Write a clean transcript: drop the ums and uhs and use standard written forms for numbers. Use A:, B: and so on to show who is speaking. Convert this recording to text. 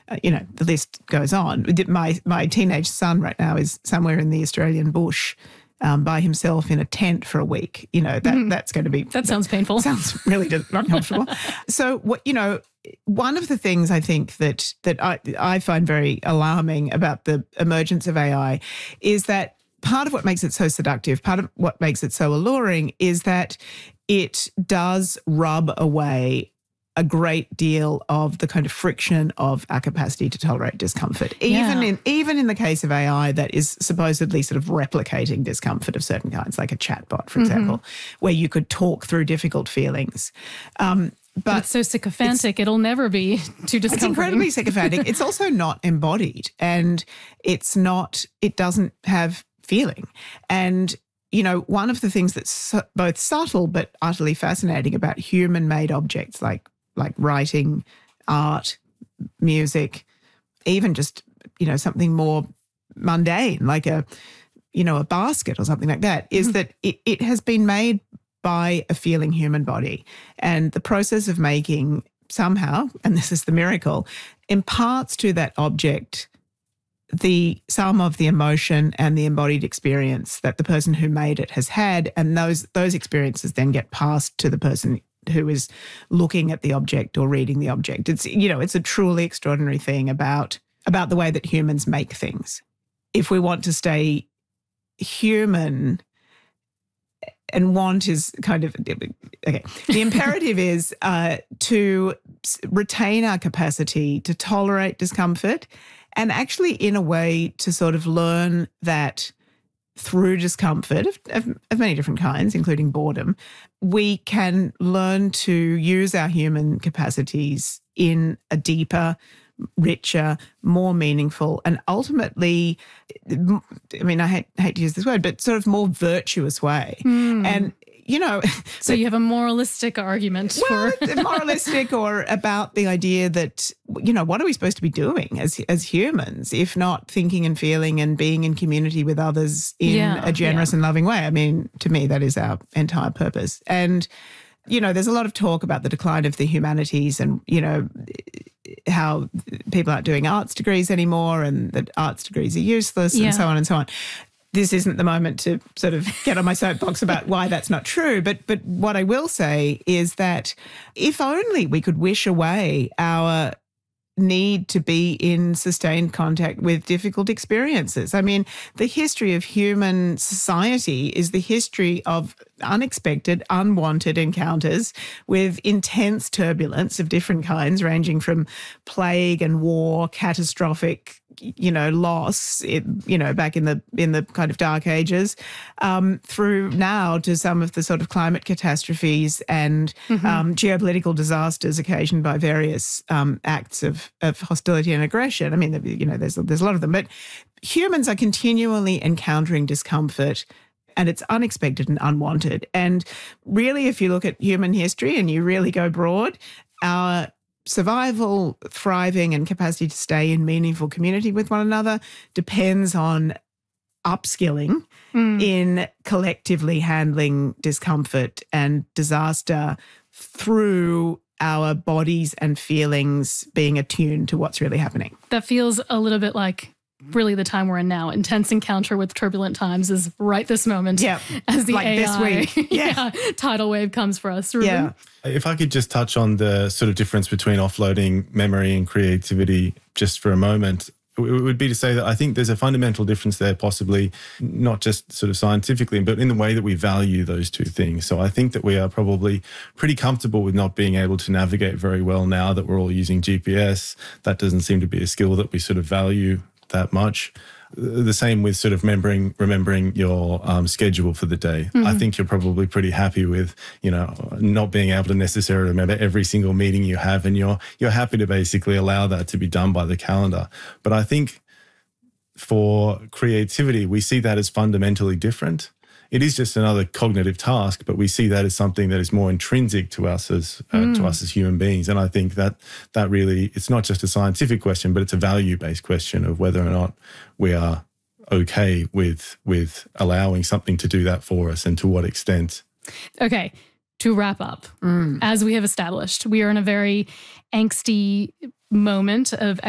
A: the list goes on. My teenage son right now is somewhere in the Australian bush by himself in a tent for a week. That's going to be...
B: That sounds painful.
A: Sounds really uncomfortable. So, one of the things I think that I find very alarming about the emergence of AI is that part of what makes it so seductive, part of what makes it so alluring is that it does rub away a great deal of the kind of friction of our capacity to tolerate discomfort. Even in the case of AI that is supposedly sort of replicating discomfort of certain kinds, like a chatbot, for example, where you could talk through difficult feelings. But
B: it's so sycophantic, it'll never be too discomforting.
A: It's incredibly sycophantic. It's also not embodied, and it doesn't have feeling. And one of the things that's both subtle but utterly fascinating about human-made objects like writing, art, music, even just, something more mundane like a basket or something like that, is that it has been made by a feeling human body. And the process of making somehow, and this is the miracle, imparts to that object the sum of the emotion and the embodied experience that the person who made it has had, and those experiences then get passed to the person who is looking at the object or reading the object. It's a truly extraordinary thing about the way that humans make things. If we want to stay human, and want is kind of okay. The imperative is to retain our capacity to tolerate discomfort, and actually, in a way, to sort of learn that through discomfort of many different kinds, including boredom, we can learn to use our human capacities in a deeper, richer, more meaningful, and ultimately, I hate to use this word, but sort of more virtuous way. And,
B: So you have a moralistic argument
A: moralistic, or about the idea that, what are we supposed to be doing as humans, if not thinking and feeling and being in community with others in a generous and loving way? To me, that is our entire purpose. And, there's a lot of talk about the decline of the humanities and, how people aren't doing arts degrees anymore and that arts degrees are useless and so on and so on. This isn't the moment to sort of get on my soapbox about why that's not true. But what I will say is that if only we could wish away our need to be in sustained contact with difficult experiences. The history of human society is the history of unexpected, unwanted encounters with intense turbulence of different kinds, ranging from plague and war, catastrophic, loss, back in the kind of dark ages, through now to some of the sort of climate catastrophes and geopolitical disasters occasioned by various acts of hostility and aggression. There's a lot of them, but humans are continually encountering discomfort, and it's unexpected and unwanted. And really, if you look at human history and you really go broad, our survival, thriving, and capacity to stay in meaningful community with one another depends on upskilling in collectively handling discomfort and disaster through our bodies and feelings being attuned to what's really happening.
B: That feels a little bit like really the time we're in now. Intense encounter with turbulent times is right this moment.
A: Yeah,
B: as the
A: like
B: AI
A: this week.
B: Tidal wave comes for us. Ruben?
A: Yeah.
C: If I could just touch on the sort of difference between offloading memory and creativity just for a moment, it would be to say that I think there's a fundamental difference there, possibly not just sort of scientifically, but in the way that we value those two things. So I think that we are probably pretty comfortable with not being able to navigate very well now that we're all using GPS. That doesn't seem to be a skill that we sort of value that much. The same with sort of remembering your schedule for the day. I think you're probably pretty happy with, not being able to necessarily remember every single meeting you have, and you're happy to basically allow that to be done by the calendar. But I think for creativity, we see that as fundamentally different. It is just another cognitive task, but we see that as something that is more intrinsic to us as human beings. And I think that really, it's not just a scientific question, but it's a value-based question of whether or not we are okay with allowing something to do that for us, and to what extent.
B: Okay, to wrap up, as we have established, we are in a very angsty moment of